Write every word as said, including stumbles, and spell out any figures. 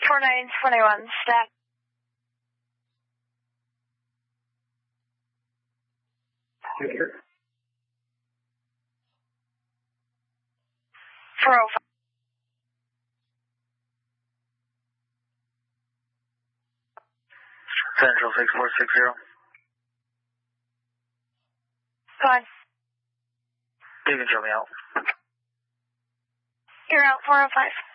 four nine twenty-one, stack. four oh five. Central six four six zero. Go on. You can show me out. You're out four oh five.